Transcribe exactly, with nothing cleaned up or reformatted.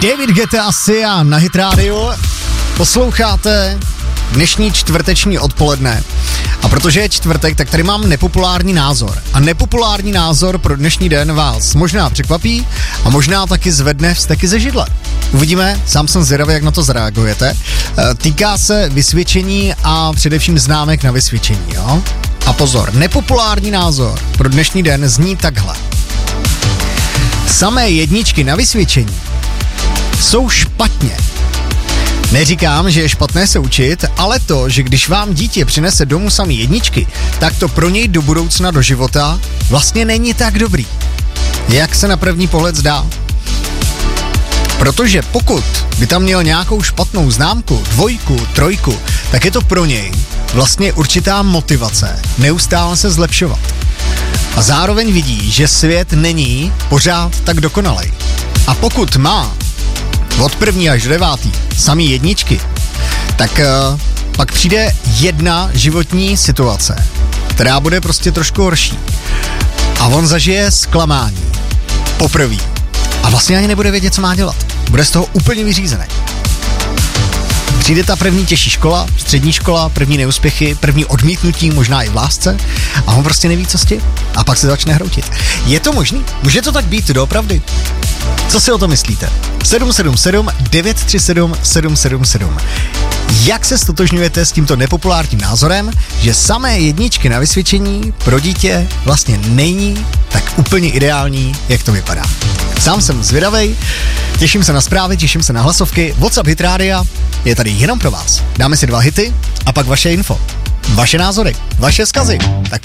David Guetta a Sia na Hit Radio. Posloucháte dnešní čtvrteční odpoledne. A protože je čtvrtek, tak tady mám nepopulární názor. A nepopulární názor pro dnešní den vás možná překvapí a možná taky zvedne vzteky ze židle. Uvidíme, sám jsem zvědavý, jak na to zareagujete. Týká se vysvědčení a především známek na vysvědčení, jo? A pozor, nepopulární názor pro dnešní den zní takhle. Samé jedničky na vysvědčení jsou špatně. Neříkám, že je špatné se učit, ale to, že když vám dítě přinese domů samý jedničky, tak to pro něj do budoucna, do života vlastně není tak dobrý, jak se na první pohled zdá. Protože pokud by tam měl nějakou špatnou známku, dvojku, trojku, tak je to pro něj vlastně určitá motivace neustále se zlepšovat. A zároveň vidí, že svět není pořád tak dokonalej. A pokud má od první až do devátý samý jedničky, tak uh, pak přijde jedna životní situace, která bude prostě trošku horší. A on zažije zklamání. Poprvé. A vlastně ani nebude vědět, co má dělat. Bude z toho úplně vyřízený. Přijde ta první těžší škola, střední škola, první neúspěchy, první odmítnutí, možná i v lásce, a on prostě neví, co s tím. A pak se začne hroutit. Je to možný? Může to tak být doopravdy? Co si o to myslíte? sedm sedm sedm devět tři sedm sedm sedm sedm. Jak se stotožňujete s tímto nepopulárním názorem, že samé jedničky na vysvědčení pro dítě vlastně není tak úplně ideální, jak to vypadá? Sám jsem zvědavej, těším se na zprávy, těším se na hlasovky. WhatsApp Hit Rádia je tady jenom pro vás. Dáme si dva hity a pak vaše info, vaše názory, vaše vzkazy. Tak